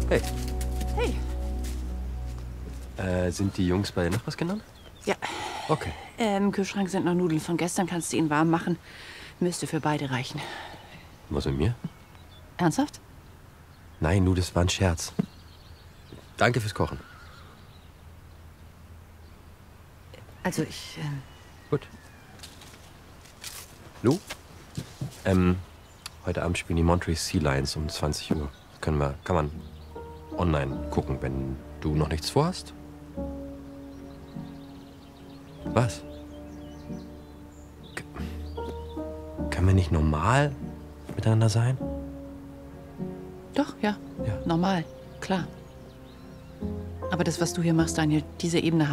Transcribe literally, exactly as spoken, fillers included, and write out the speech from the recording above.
Hey. Hey. Äh, sind die Jungs bei den Nachbarskindern? Ja. Okay. Äh, Im Kühlschrank sind noch Nudeln von gestern. Kannst du ihn warm machen. Müsste für beide reichen. Was mit mir? Ernsthaft? Nein, nur das war ein Scherz. Danke fürs Kochen. Also ich... Ähm Gut. Lou? Ähm, heute Abend spielen die Monterey Sea Lions um zwanzig Uhr. Können wir, kann man online gucken, wenn du noch nichts vorhast? Was? K können wir nicht normal miteinander sein? Doch, ja. Ja. Normal. Klar. Aber das, was du hier machst, Daniel, diese Ebene